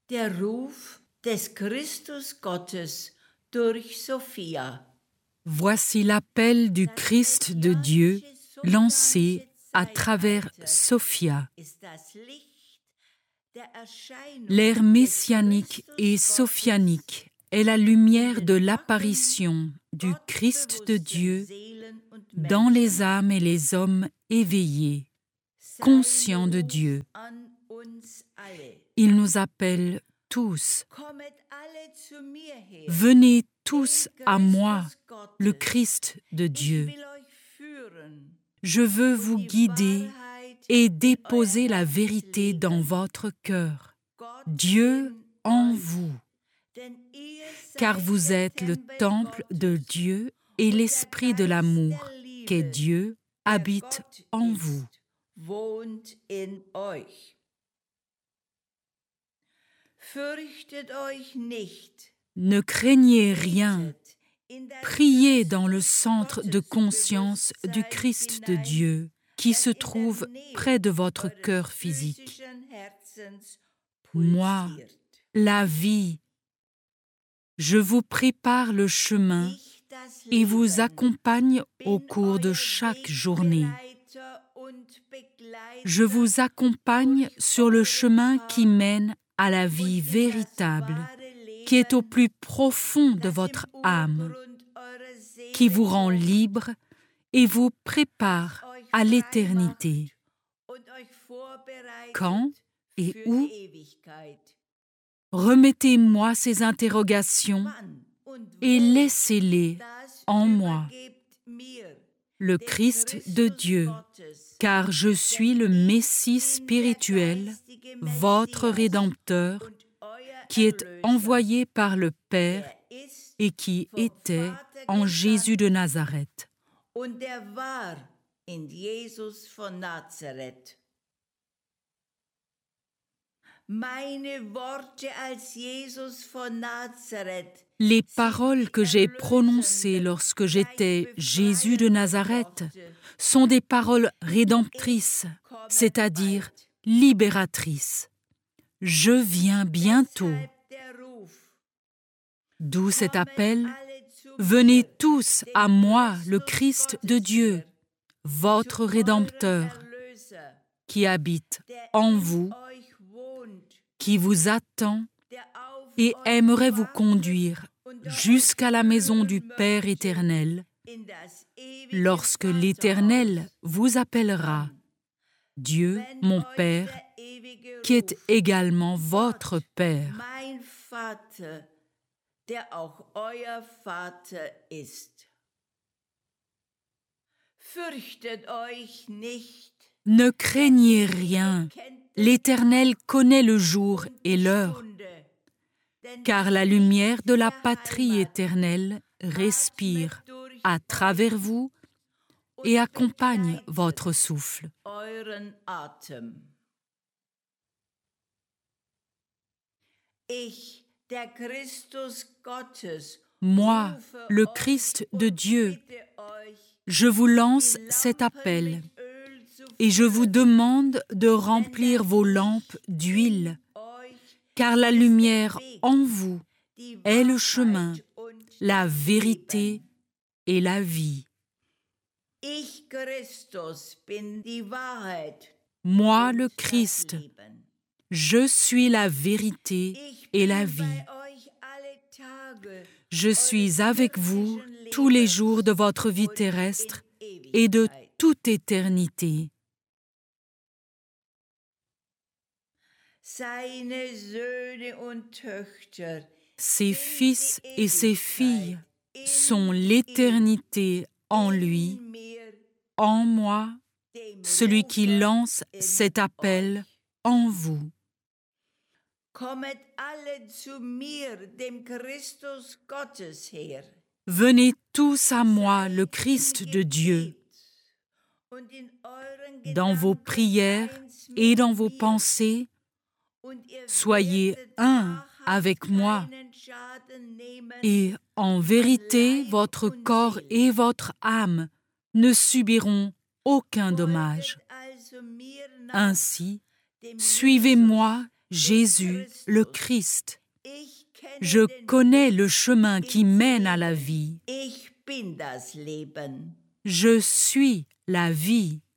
Der Ruf des Christus Gottes durch Sophia. Voici l'appel du Christ de Dieu lancé à travers Sophia. L'ère messianique et sophianique est la lumière de l'apparition du Christ de Dieu dans les âmes et les hommes éveillés, conscients de Dieu. Il nous appelle tous. Venez tous à moi, le Christ de Dieu. Je veux vous guider et déposer la vérité dans votre cœur. Dieu en vous, car vous êtes le temple de Dieu et l'esprit de l'amour, qu'est Dieu, habite en vous. Ne craignez rien. Priez dans le centre de conscience du Christ de Dieu qui se trouve près de votre cœur physique. Moi, la vie, je vous prépare le chemin et vous accompagne au cours de chaque journée. Je vous accompagne sur le chemin qui mène à la vie véritable, qui est au plus profond de votre âme, qui vous rend libre et vous prépare à l'éternité. Quand et où? Remettez-moi ces interrogations et laissez-les en moi, le Christ de Dieu, car je suis le Messie spirituel, votre Rédempteur, qui est envoyé par le Père et qui était en Jésus de Nazareth. Les paroles que j'ai prononcées lorsque j'étais Jésus de Nazareth sont des paroles rédemptrices, c'est-à-dire libératrices. Je viens bientôt. D'où cet appel, venez tous à moi, le Christ de Dieu, votre Rédempteur, qui habite en vous, qui vous attend et aimerait vous conduire jusqu'à la maison du Père éternel, lorsque l'Éternel vous appellera, Dieu, mon Père, qui est également votre Père. Ne craignez rien, l'Éternel connaît le jour et l'heure, car la lumière de la patrie éternelle respire à travers vous et accompagne votre souffle. Moi, le Christ de Dieu, je vous lance cet appel et je vous demande de remplir vos lampes d'huile, car la lumière en vous est le chemin, la vérité et la vie. Moi, le Christ, je suis la vérité et la vie. Je suis avec vous tous les jours de votre vie terrestre et de toute éternité. Ses fils et ses filles sont l'éternité en lui, en moi, celui qui lance cet appel en vous. Venez tous à moi, le Christ de Dieu. Dans vos prières et dans vos pensées, soyez un avec moi. Et en vérité, votre corps et votre âme ne subiront aucun dommage. Ainsi, suivez-moi Jésus le Christ. Je connais le chemin qui mène à la vie. Je suis la vie.